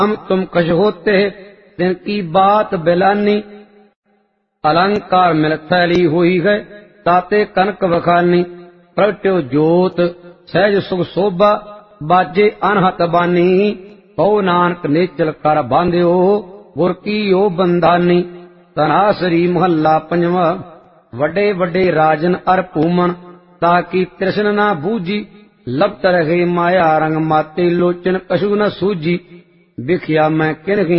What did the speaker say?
हम तुम कछ होते तिनकी बात बिलानी। अलंकार मिल थैली हुई है ताते कनक बखानी। प्रगट्यो जोत सहज सुख शोभा बाजे अनहत बानी। पौ नानक नेचल कर बांध्यो गुर की ओ बंधानी। तनासरी महला पंजवा। वडे वडे राजन अर भूमन ताकि तृष्ण ना बूझी। लपट रहे माया रंग माते लोचन कछु न सूझी। बिखिया मैं किन